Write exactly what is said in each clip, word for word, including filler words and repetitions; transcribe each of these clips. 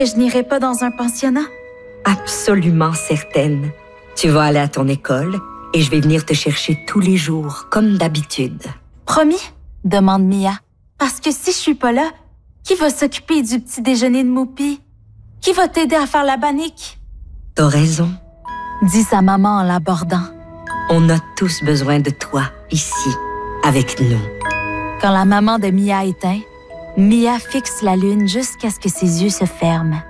Je n'irai pas dans un pensionnat? Absolument certaine. Tu vas aller à ton école et je vais venir te chercher tous les jours, comme d'habitude. Promis? Demande Mia. Parce que si je suis pas là, qui va s'occuper du petit déjeuner de Moupie? Qui va t'aider à faire la bannique? T'as raison, Dit sa maman en l'abordant. on a tous besoin de toi, ici, avec nous. Quand la maman de Mia éteint, Mia fixe la lune jusqu'à ce que ses yeux se ferment.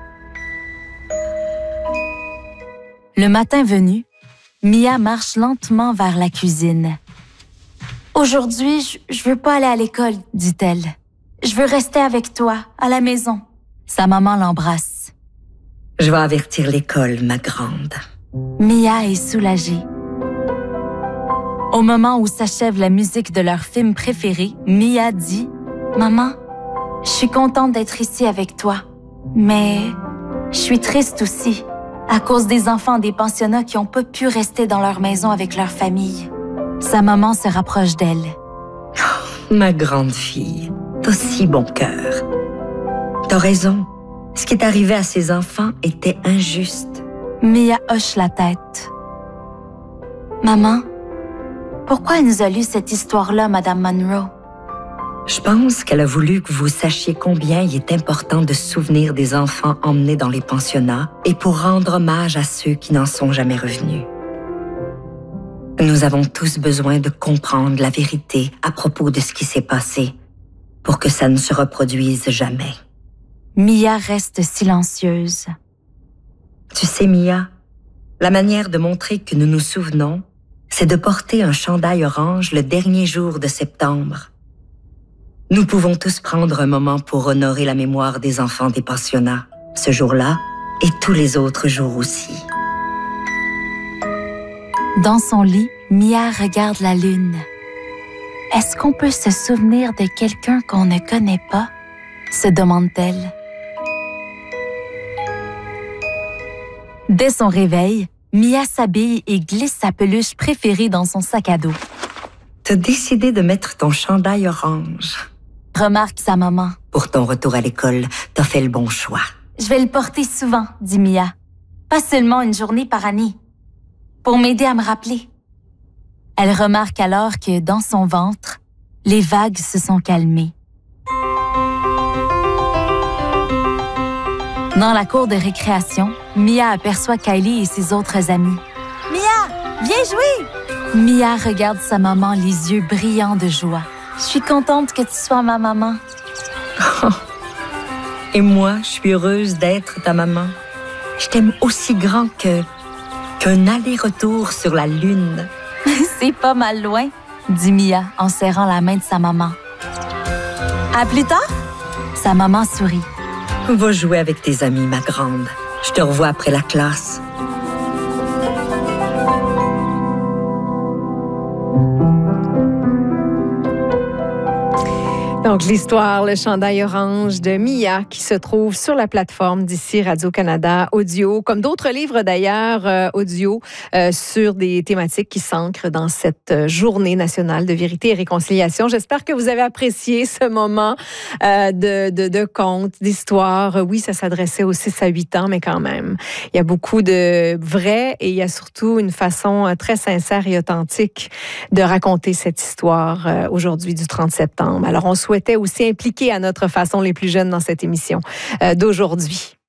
Le matin venu, Mia marche lentement vers la cuisine. « Aujourd'hui, je, je veux pas aller à l'école, dit-elle. Je veux rester avec toi, à la maison. » Sa maman l'embrasse. Je vais avertir l'école, ma grande. Mia est soulagée. Au moment où s'achève la musique de leur film préféré, Mia dit « Maman, je suis contente d'être ici avec toi, mais je suis triste aussi à cause des enfants des pensionnats qui n'ont pas pu rester dans leur maison avec leur famille. » Sa maman se rapproche d'elle. Ma grande fille, t'as si bon cœur. T'as raison, ce qui est arrivé à ces enfants était injuste. Mia hoche la tête. « Maman, pourquoi elle nous a lu cette histoire-là, Madame Monroe? » Je pense qu'elle a voulu que vous sachiez combien il est important de se souvenir des enfants emmenés dans les pensionnats et pour rendre hommage à ceux qui n'en sont jamais revenus. Nous avons tous besoin de comprendre la vérité à propos de ce qui s'est passé pour que ça ne se reproduise jamais. Mia reste silencieuse. Tu sais, Mia, la manière de montrer que nous nous souvenons, c'est de porter un chandail orange le dernier jour de septembre. Nous pouvons tous prendre un moment pour honorer la mémoire des enfants des pensionnats, ce jour-là et tous les autres jours aussi. Dans son lit, Mia regarde la lune. Est-ce qu'on peut se souvenir de quelqu'un qu'on ne connaît pas? Se demande-t-elle. Dès son réveil, Mia s'habille et glisse sa peluche préférée dans son sac à dos. T'as décidé de mettre ton chandail orange. Remarque sa maman. Pour ton retour à l'école, t'as fait le bon choix. Je vais le porter souvent, dit Mia. Pas seulement une journée par année. Pour m'aider à me rappeler. Elle remarque alors que dans son ventre, les vagues se sont calmées. Dans la cour de récréation, Mia aperçoit Kylie et ses autres amis. « Mia, viens jouer! » Mia regarde sa maman les yeux brillants de joie. « Je suis contente que tu sois ma maman. » Et moi, je suis heureuse d'être ta maman. Je t'aime aussi grand que qu'un aller-retour sur la lune. C'est pas mal loin, dit Mia en serrant la main de sa maman. À plus tard? Sa maman sourit. Va jouer avec tes amis, ma grande. Je te revois après la classe. Donc, l'histoire, le chandail orange de Mia qui se trouve sur la plateforme d'ici Radio-Canada Audio, comme d'autres livres d'ailleurs euh, audio euh, sur des thématiques qui s'ancrent dans cette journée nationale de vérité et réconciliation. J'espère que vous avez apprécié ce moment euh, de, de, de contes, d'histoires. Oui, ça s'adressait aux six à huit ans, mais quand même, il y a beaucoup de vrai et il y a surtout une façon très sincère et authentique de raconter cette histoire euh, aujourd'hui du trente septembre. Alors, on souhaitait aussi impliquer à notre façon les plus jeunes dans cette émission euh, d'aujourd'hui.